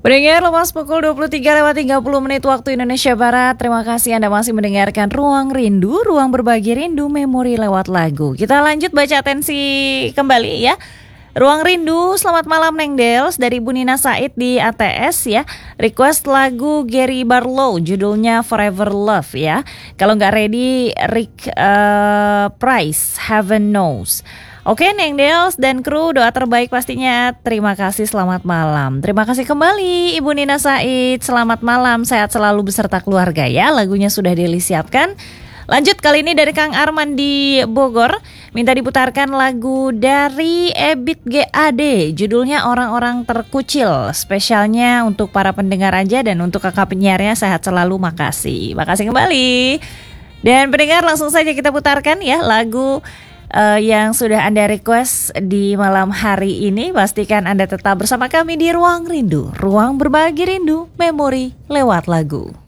Pendengar, lepas pukul 23:30 waktu Indonesia Barat. Terima kasih Anda masih mendengarkan Ruang Rindu, ruang berbagi rindu memori lewat lagu. Kita lanjut baca atensi kembali ya. Ruang Rindu, selamat malam Neng Dels dari Bu Nina Said di ATS ya. Request lagu Gary Barlow, judulnya Forever Love ya. Kalau nggak ready, Rick Price, Heaven Knows. Oke Neng Dels dan kru, doa terbaik pastinya. Terima kasih, selamat malam. Terima kasih kembali Ibu Nina Said. Selamat malam, sehat selalu beserta keluarga ya. Lagunya sudah disiapkan. Lanjut kali ini dari Kang Arman di Bogor. Minta diputarkan lagu dari Ebit GAD. Judulnya Orang-Orang Terkucil. Spesialnya untuk para pendengar aja dan untuk kakak penyiarnya sehat selalu, makasih. Makasih kembali. Dan pendengar, langsung saja kita putarkan ya lagu yang sudah Anda request di malam hari ini. Pastikan Anda tetap bersama kami di Ruang Rindu, ruang berbagi rindu memori lewat lagu.